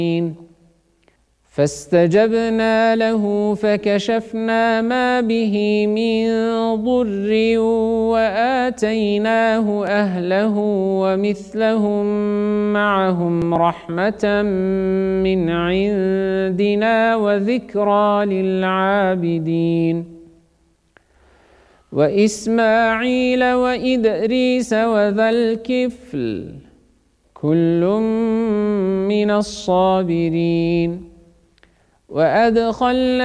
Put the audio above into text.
فاستجبنا له فكشفنا ما به من ضر وآتيناه أهله ومثلهم معهم رحمة من عندنا وذكرى للعابدين وإسماعيل وإدريس وذا الكفل كل من الصابرين وأدخلنا